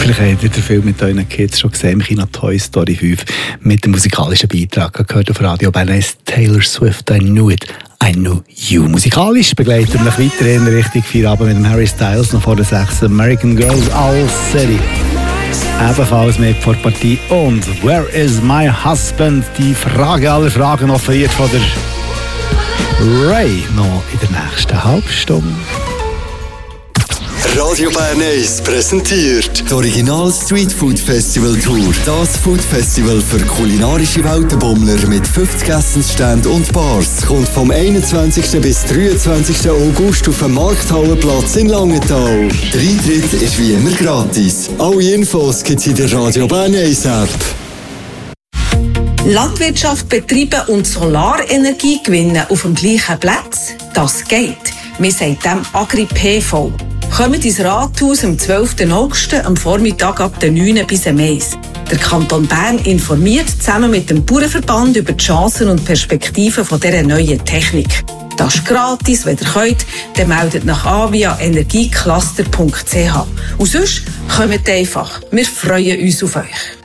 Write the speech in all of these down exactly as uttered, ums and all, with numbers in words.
Vielleicht habt ihr den Film mit euren Kids schon gesehen, im Kino Toy Story fünf, mit dem musikalischen Beitrag. Gehört auf Radio Bern eins Taylor Swift, I Knew It, I Knew You. Musikalisch begleiten wir noch weiterhin Richtung Feierabend mit dem Harry Styles, noch vor der sechs American Girls All City. Ebenfalls mit vor der Partie und Where is my husband? Die Frage aller Fragen offeriert von der Ray noch in der nächsten Halbstunde. Radio Bern eins präsentiert die Original Street Food Festival Tour. Das Food Festival für kulinarische Weltenbummler mit fünfzig Essensständen und Bars kommt vom einundzwanzigsten bis dreiundzwanzigsten August auf dem Markthallenplatz in Langenthal. Der Eintritt ist wie immer gratis. Alle Infos gibt es in der Radio Bern eins App. Landwirtschaft betreiben und Solarenergie gewinnen auf dem gleichen Platz? Das geht. Wir sagen dem Agri-P V. Kommt ins Rathaus am zwölften August am Vormittag ab der neun bis um eins. Der Kanton Bern informiert zusammen mit dem Bauernverband über die Chancen und Perspektiven von dieser neuen Technik. Das ist gratis, wenn ihr könnt, dann meldet nach an via energiecluster punkt c h. Und sonst kommt einfach. Wir freuen uns auf euch.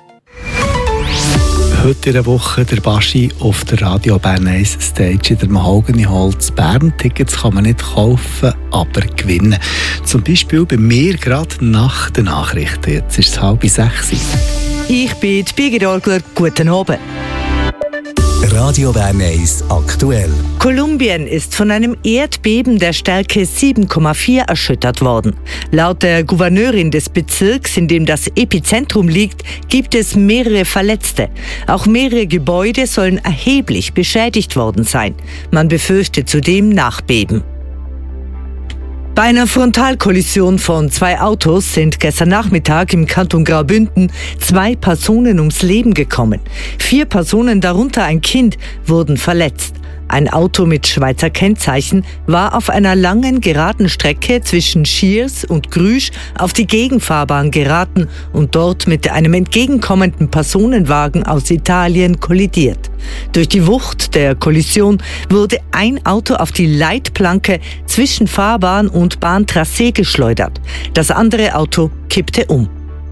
Heute in der Woche der Baschi auf der Radio Bern eins Stage in der Mahogany Hall in Bern. Tickets kann man nicht kaufen, aber gewinnen. Zum Beispiel bei mir gerade nach den Nachrichten. Jetzt ist es halb sechs. Ich bin die Birgit Orgler. Guten Abend. Radio Bern eins aktuell. Kolumbien ist von einem Erdbeben der Stärke sieben Komma vier erschüttert worden. Laut der Gouverneurin des Bezirks, in dem das Epizentrum liegt, gibt es mehrere Verletzte. Auch mehrere Gebäude sollen erheblich beschädigt worden sein. Man befürchtet zudem Nachbeben. Bei einer Frontalkollision von zwei Autos sind gestern Nachmittag im Kanton Graubünden zwei Personen ums Leben gekommen. Vier Personen, darunter ein Kind, wurden verletzt. Ein Auto mit Schweizer Kennzeichen war auf einer langen geraden Strecke zwischen Schiers und Grüsch auf die Gegenfahrbahn geraten und dort mit einem entgegenkommenden Personenwagen aus Italien kollidiert. Durch die Wucht der Kollision wurde ein Auto auf die Leitplanke zwischen Fahrbahn und Bahntrassee geschleudert. Das andere Auto kippte um.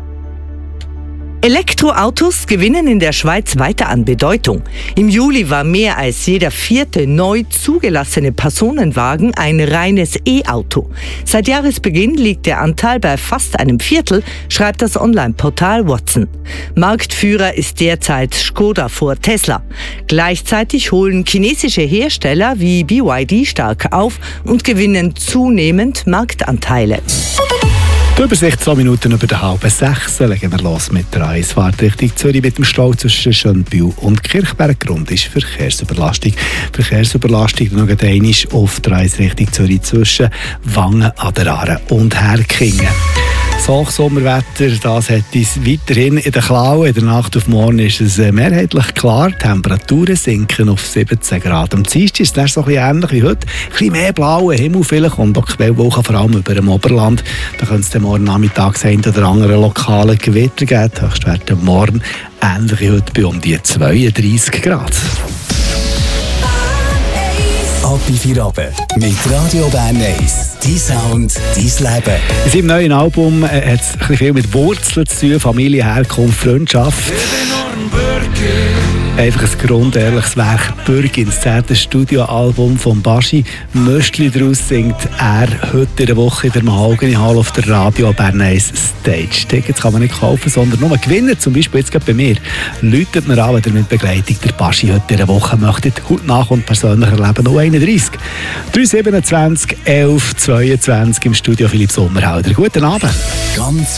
Elektroautos gewinnen in der Schweiz weiter an Bedeutung. Im Juli war mehr als jeder vierte neu zugelassene Personenwagen ein reines E-Auto. Seit Jahresbeginn liegt der Anteil bei fast einem Viertel, schreibt das Online-Portal Watson. Marktführer ist derzeit Skoda vor Tesla. Gleichzeitig holen chinesische Hersteller wie B Y D stark auf und gewinnen zunehmend Marktanteile. Die Übersicht zwei Minuten über die halbe sechs. Legen wir los mit der Eisfahrt Richtung Zürich mit dem Stau zwischen Schönbühl und Kirchberg. Grund ist Verkehrsüberlastung. Verkehrsüberlastung noch einmal auf der Eis Richtung Zürich zwischen Wangen an der Aare und Herkingen. Das Hochsommerwetter, das hat uns weiterhin in der Klaue. In der Nacht auf morgen ist es mehrheitlich klar. Die Temperaturen sinken auf siebzehn Grad. Am Dienstag ist es so ein bisschen ähnlich wie heute. Ein bisschen mehr blauer Himmel vielleicht und auch Quellwolken, vor allem über dem Oberland. Da könnte es dann morgen Nachmittag sein oder andere lokale Gewitter geben. Die Höchstwerte morgen ähnlich wie heute bei um die zweiunddreissig Grad. Ab in Feierabend mit Radio Bern eins. Dein Sound, dein Leben. In seinem neuen Album äh, hat es ein viel mit Wurzeln zu tun, Familie, Herkunft, Freundschaft. Einfach ein grundehrliches Werk. Bürgin, das zehnte Studioalbum von Baschi. Möstli daraus singt er heute in der Woche in der Mahogany Hall auf der Radio Bern eins Stage. Tickets kann man nicht kaufen, sondern nur gewinnen. Zum Beispiel jetzt gerade bei mir. Läutet mir an, wenn ihr mit Begleitung der Baschi heute in der Woche möchtet. Heute nach und persönlich erleben noch einunddreissig. drei siebenundzwanzig elf zweiundzwanzig im Studio Philipp Sommerhalder. Guten Abend. Ganz